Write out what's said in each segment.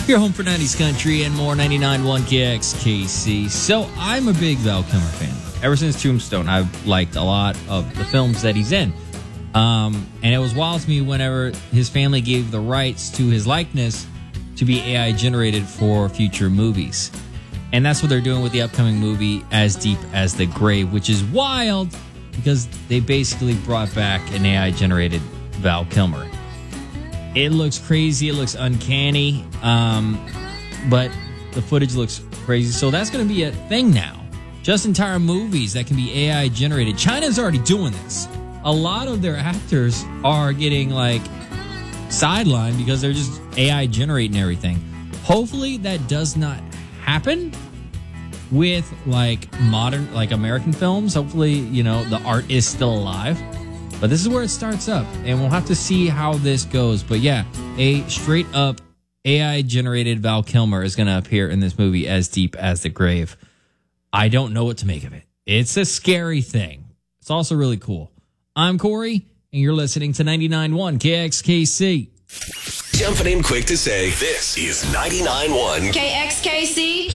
Your home for 90s country and more. 99.1 KXKC. So I'm a big Val Kilmer fan. Ever since Tombstone, I've liked a lot of the films that he's in. And it was wild to me whenever his family gave the rights to his likeness to be AI generated for future movies. And that's what they're doing with the upcoming movie As Deep as the Grave, which is wild because they basically brought back an AI generated Val Kilmer. It looks crazy. It looks uncanny. But the footage looks crazy. So that's going to be a thing now. Just entire movies that can be AI generated. China's already doing this. A lot of their actors are getting sidelined because they're just AI generating everything. Hopefully that does not happen with modern American films. Hopefully, the art is still alive. But this is where it starts up, and we'll have to see how this goes. But yeah, a straight up AI generated Val Kilmer is going to appear in this movie As Deep as the Grave. I don't know what to make of it. It's a scary thing. It's also really cool. I'm Corey, and you're listening to 99.1 KXKC. Jumping in quick to say, this is 99.1 KXKC.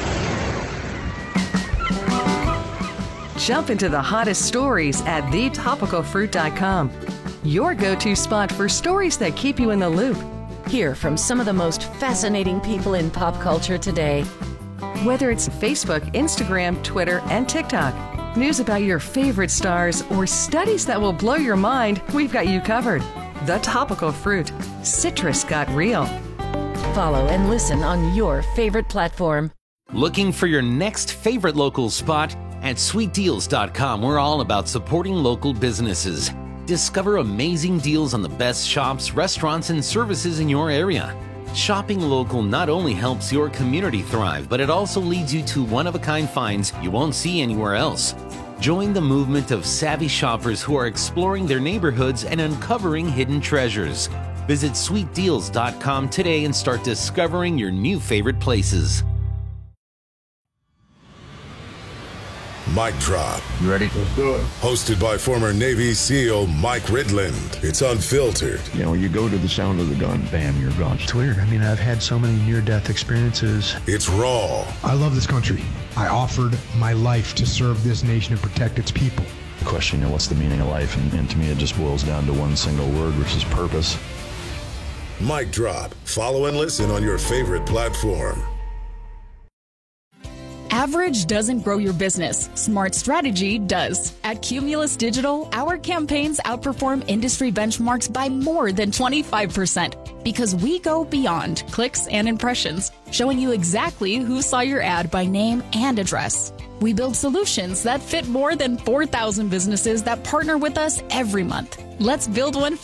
Jump into the hottest stories at thetopicalfruit.com. Your go-to spot for stories that keep you in the loop. Hear from some of the most fascinating people in pop culture today. Whether it's Facebook, Instagram, Twitter, and TikTok, news about your favorite stars, or studies that will blow your mind, we've got you covered. The Topical Fruit. Citrus got real. Follow and listen on your favorite platform. Looking for your next favorite local spot? At sweetdeals.com, we're all about supporting local businesses. Discover amazing deals on the best shops, restaurants, and services in your area. Shopping local not only helps your community thrive, but it also leads you to one-of-a-kind finds you won't see anywhere else. Join the movement of savvy shoppers who are exploring their neighborhoods and uncovering hidden treasures. Visit sweetdeals.com today and start discovering your new favorite places. Mic Drop. You ready? Let's do it. Hosted by former Navy SEAL Mike Ridland. It's unfiltered. You go to the sound of the gun, bam, you're gone. It's weird. I've had so many near-death experiences. It's raw. I love this country. I offered my life to serve this nation and protect its people. Question, what's the meaning of life? And to me, it just boils down to one single word, which is purpose. Mic Drop. Follow and listen on your favorite platform. Average doesn't grow your business. Smart strategy does. At Cumulus Digital, our campaigns outperform industry benchmarks by more than 25% because we go beyond clicks and impressions, showing you exactly who saw your ad by name and address. We build solutions that fit more than 4,000 businesses that partner with us every month. Let's build one